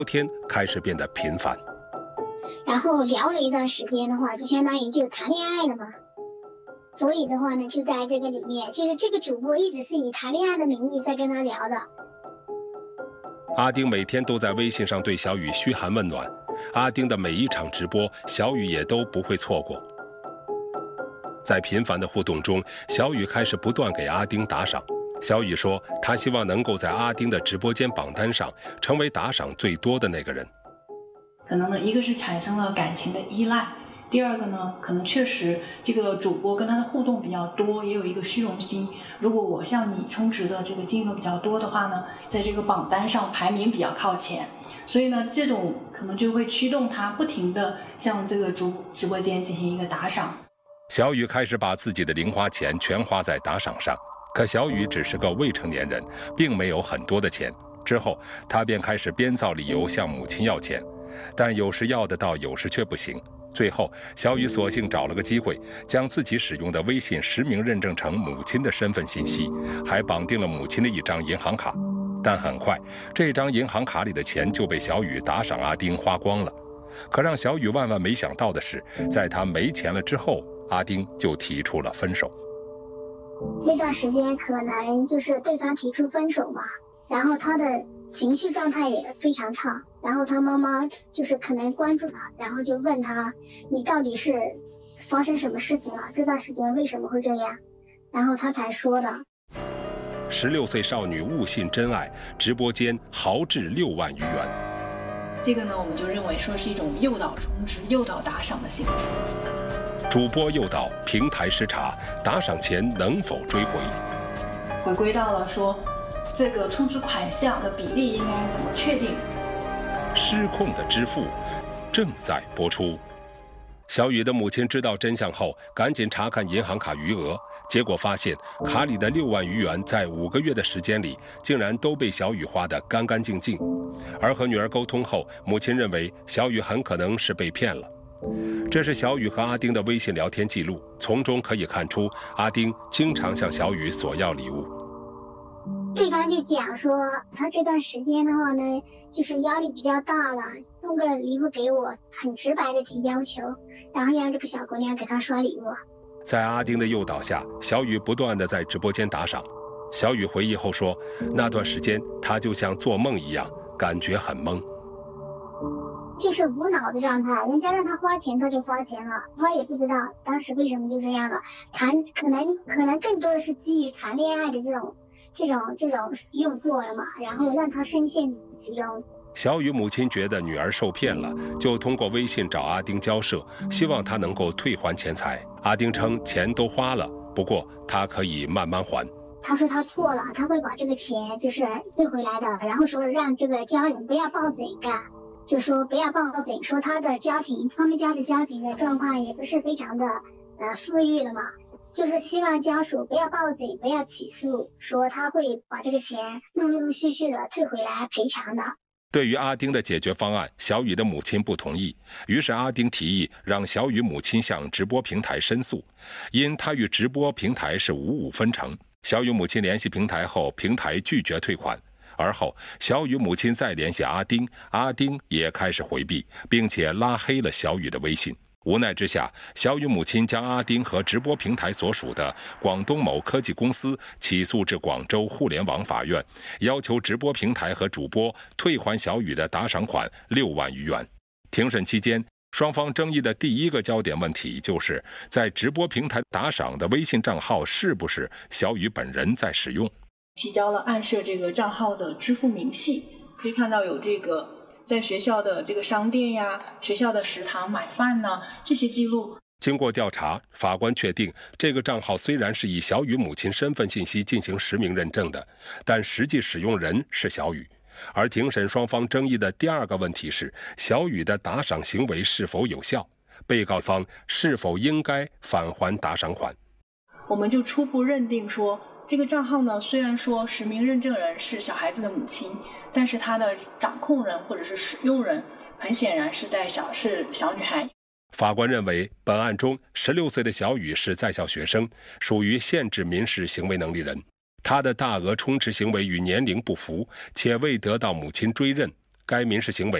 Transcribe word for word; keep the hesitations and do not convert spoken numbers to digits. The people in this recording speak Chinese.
天开始变得频繁。 然后聊了一段时间的话，就相当于就谈恋爱了嘛。所以的话呢，就在这个里面，就是这个主播一直是以谈恋爱的名义在跟他聊的。 阿丁每天都在微信上对小雨嘘寒问暖，阿丁的每一场直播，小雨也都不会错过。在频繁的互动中，小雨开始不断给阿丁打赏。小雨说，他希望能够在阿丁的直播间榜单上成为打赏最多的那个人。 可能呢，一个是产生了感情的依赖，第二个呢，可能确实这个主播跟他的互动比较多，也有一个虚荣心。如果我向你充值的这个金额比较多的话呢，在这个榜单上排名比较靠前，所以呢，这种可能就会驱动他不停地向这个主直播间进行一个打赏。 小雨开始把自己的零花钱全花在打赏上，可小雨只是个未成年人，并没有很多的钱。之后，他便开始编造理由向母亲要钱，但有时要得到，有时却不行。最后，小雨索性找了个机会，将自己使用的微信实名认证成母亲的身份信息，还绑定了母亲的一张银行卡。但很快，这张银行卡里的钱就被小雨打赏阿丁花光了。可让小雨万万没想到的是，在他没钱了之后，阿丁就提出了分手。 那段时间可能就是对方提出分手嘛，然后他的情绪状态也非常差，然后他妈妈就是可能关注他，然后就问他，你到底是发生什么事情了？这段时间为什么会这样？然后他才说的。 十六岁少女误信真爱，直播间豪掷六万余元。 这个呢，我们就认为说是一种诱导充值、诱导打赏的行为。 主播诱导，平台失察，打赏钱能否追回？ 回归到了说，这个充值款项的比例应该怎么确定？ 失控的支付正在播出。小雨的母亲知道真相后，赶紧查看银行卡余额，结果发现卡里的六万余元在五个月的时间里，竟然都被小雨花得干干净净。而和女儿沟通后，母亲认为小雨很可能是被骗了。这是小雨和阿丁的微信聊天记录，从中可以看出，阿丁经常向小雨索要礼物。 对方就讲说，他这段时间的话呢，就是压力比较大了，送个礼物给我，很直白的提要求，然后让这个小姑娘给他刷礼物。 在阿丁的诱导下，小雨不断的在直播间打赏。小雨回忆后说，那段时间他就像做梦一样，感觉很懵。 就是无脑的状态，人家让他花钱他就花钱了，他也不知道当时为什么就这样了。谈可能可能更多的是基于谈恋爱的这种这种这种诱惑了嘛，然后让他深陷其中。 小雨母亲觉得女儿受骗了，就通过微信找阿丁交涉，希望他能够退还钱财。阿丁称钱都花了，不过他可以慢慢还。 他说他错了，他会把这个钱就是退回来的，然后说让这个家人不要报警干。就说不要报警，说他的家庭，他们家的家庭的状况也不是非常的呃富裕了嘛，就是希望家属不要报警，不要起诉，说他会把这个钱陆陆续续的退回来赔偿的。 对于阿丁的解决方案，小雨的母亲不同意，于是阿丁提议让小雨母亲向直播平台申诉，因他与直播平台是五五分成。小雨母亲联系平台后，平台拒绝退款。而后，小雨母亲再联系阿丁，阿丁也开始回避，并且拉黑了小雨的微信。无奈之下，小雨母亲将阿丁和直播平台所属的广东某科技公司起诉至广州互联网法院，要求直播平台和主播退还小雨的打赏款六万余元。庭审期间，双方争议的第一个焦点问题就是在直播平台打赏的微信账号是不是小雨本人在使用。 提交了暗设这个账号的支付明细，可以看到有这个在学校的这个商店呀、学校的食堂买饭呢这些记录。 经过调查，法官确定这个账号虽然是以小雨母亲身份信息进行实名认证的，但实际使用人是小雨。而庭审双方争议的第二个问题是小雨的打赏行为是否有效，被告方是否应该返还打赏款。 我们就初步认定说，这个账号呢，虽然说实名认证人是小孩子的母亲，但是他的掌控人或者是使用人，很显然是在小是小女孩。 法官认为，本案中十六岁的小雨是在校学生，属于限制民事行为能力人，他的大额充值行为与年龄不符，且未得到母亲追认， 该民事行为